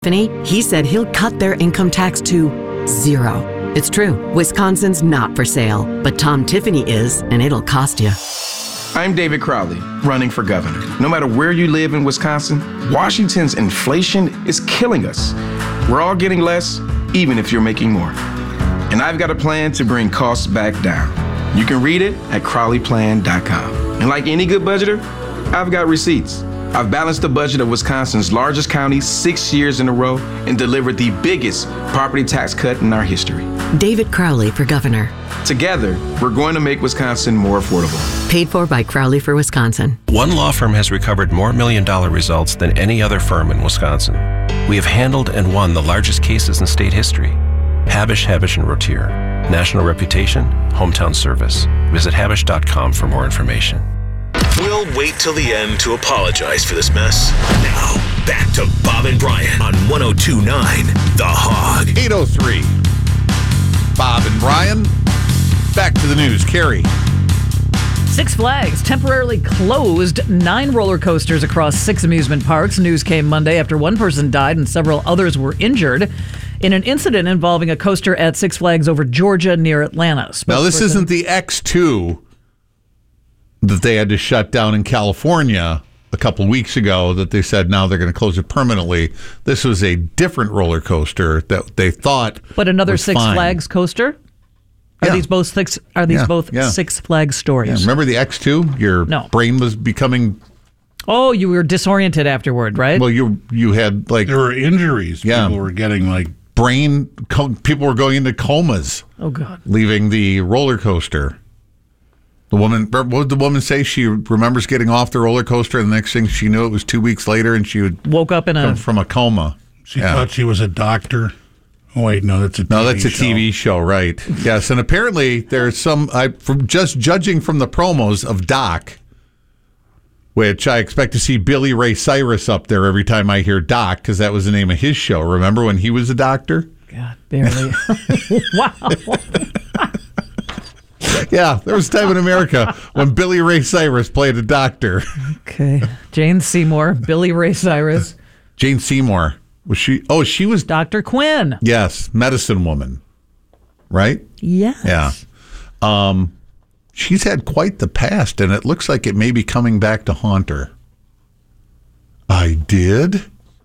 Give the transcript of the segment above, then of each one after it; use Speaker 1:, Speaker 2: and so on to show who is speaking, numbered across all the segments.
Speaker 1: He said he'll cut their income tax to 0. It's true. Wisconsin's not for sale, but Tom Tiffany is, and it'll cost you.
Speaker 2: I'm David Crowley, running for governor. No matter where you live in Wisconsin, Washington's inflation is killing us. We're all getting less, even if you're making more. And I've got a plan to bring costs back down. You can read it at crowleyplan.com. And like any good budgeter, I've got receipts. I've balanced the budget of Wisconsin's largest county 6 years in a row and delivered the biggest property tax cut in our history.
Speaker 1: David Crowley for governor.
Speaker 2: Together, we're going to make Wisconsin more affordable.
Speaker 1: Paid for by Crowley for Wisconsin.
Speaker 3: One law firm has recovered more million-dollar results than any other firm in Wisconsin. We have handled and won the largest cases in state history. Habish, Habish & Rotier. National reputation, hometown service. Visit habish.com for more information.
Speaker 4: We'll wait till the end to apologize for this mess. Now, back to Bob and Brian on 102.9 The Hog.
Speaker 5: 8:03. Bob and Brian. Back to the news. Carrie.
Speaker 6: Six Flags temporarily closed 9 roller coasters across 6 amusement parks. News came Monday after one person died and several others were injured in an incident involving a coaster at Six Flags over Georgia near Atlanta.
Speaker 5: Now, this isn't the X2 that they had to shut down in California a couple of weeks ago that they said now they're going to close it permanently. This was a different roller coaster that they thought
Speaker 6: But another
Speaker 5: was
Speaker 6: Six
Speaker 5: fine.
Speaker 6: Flags coaster? Are
Speaker 5: Yeah.
Speaker 6: these both Six Six Flags stories?
Speaker 5: Yeah, remember the X2? Your brain was becoming...
Speaker 6: Oh, you were disoriented afterward, right?
Speaker 5: Well, you had like...
Speaker 7: There were injuries.
Speaker 5: Yeah.
Speaker 7: People were getting like...
Speaker 5: People were going into comas.
Speaker 6: Oh, God.
Speaker 5: Leaving the roller coaster. What did the woman say? She remembers getting off the roller coaster, and the next thing she knew, it was 2 weeks later, and she woke
Speaker 6: up
Speaker 5: from a coma.
Speaker 7: She thought she was a doctor. Oh wait, no, that's a
Speaker 5: TV show, right? Yes, and apparently there's some. From just judging from the promos of Doc, which I expect to see Billy Ray Cyrus up there every time I hear Doc, because that was the name of his show. Remember when he was a doctor?
Speaker 6: God, barely. Wow.
Speaker 5: Yeah, there was a time in America when Billy Ray Cyrus played a doctor.
Speaker 6: Okay. Jane Seymour, Billy Ray Cyrus.
Speaker 5: Jane Seymour. Was she? Oh, she was
Speaker 6: Dr. Quinn.
Speaker 5: Yes, medicine woman. Right?
Speaker 6: Yes.
Speaker 5: Yeah. She's had quite the past, and it looks like it may be coming back to haunt her. I did?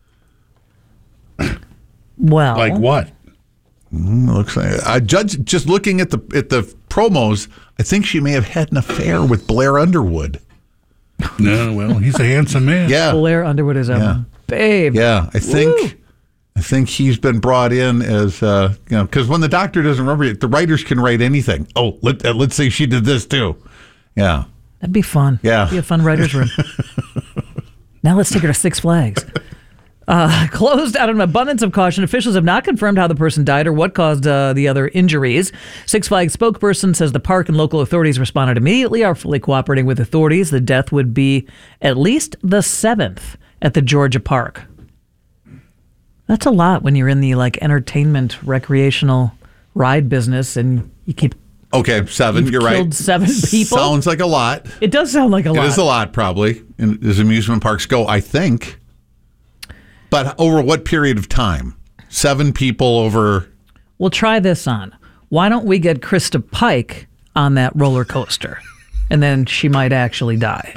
Speaker 6: Well.
Speaker 7: Like what?
Speaker 5: Looks like just looking at the promos, I think she may have had an affair with Blair Underwood.
Speaker 7: No, well, he's a handsome man.
Speaker 5: Yeah.
Speaker 6: Blair Underwood is a babe.
Speaker 5: Yeah, I think he's been brought in as because when the doctor doesn't remember it, the writers can write anything. Oh, let's say she did this too. Yeah,
Speaker 6: that'd be fun.
Speaker 5: Yeah,
Speaker 6: that'd be a fun writer's room. Now let's take her to Six Flags. Closed out of an abundance of caution. Officials have not confirmed how the person died or what caused the other injuries. Six Flags spokesperson says the park and local authorities responded immediately, are fully cooperating with authorities. The death would be at least the 7th at the Georgia park. That's a lot when you're in the entertainment, recreational ride business and you keep...
Speaker 5: Okay, 7, you're right.
Speaker 6: Killed 7 people?
Speaker 5: Sounds like a lot.
Speaker 6: It does sound like a lot.
Speaker 5: It is a lot, probably, as amusement parks go, I think. But over what period of time? 7 people over...
Speaker 6: We'll try this on. Why don't we get Krista Pike on that roller coaster? And then she might actually die.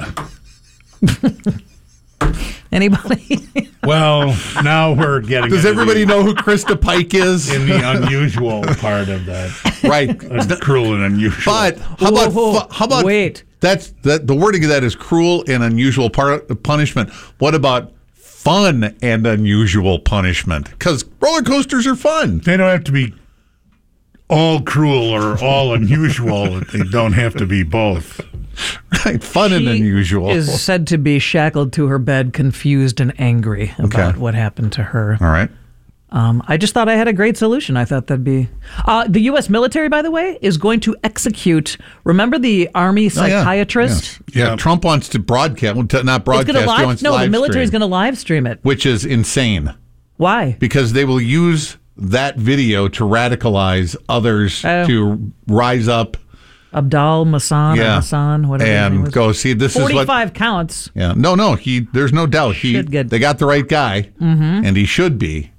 Speaker 6: Anybody?
Speaker 7: Well, now we're getting...
Speaker 5: Does everybody know who Krista Pike is?
Speaker 7: In the unusual part of that.
Speaker 5: Right.
Speaker 7: Cruel and unusual.
Speaker 5: But how about...
Speaker 6: Wait.
Speaker 5: The wording of that is cruel and unusual punishment. What about fun and unusual punishment? Because roller coasters are fun.
Speaker 7: They don't have to be all cruel or all unusual. They don't have to be both.
Speaker 5: Right, fun and unusual.
Speaker 6: She is said to be shackled to her bed, confused and angry about what happened to her.
Speaker 5: All right.
Speaker 6: I just thought I had a great solution. I thought that'd be... the U.S. military, by the way, is going to execute... Remember the Army psychiatrist?
Speaker 5: Yeah, Trump wants to broadcast... Not broadcast, he wants
Speaker 6: No,
Speaker 5: live
Speaker 6: the military is
Speaker 5: stream,
Speaker 6: going to live stream it.
Speaker 5: which is insane.
Speaker 6: Why?
Speaker 5: Because they will use that video to radicalize others to rise up
Speaker 6: Abdal Massan or Hassan, whatever his name
Speaker 5: and
Speaker 6: was.
Speaker 5: go see. This is what
Speaker 6: 45 counts.
Speaker 5: Yeah, no. There's no doubt.
Speaker 6: Should get-
Speaker 5: They got the right guy, and he should be.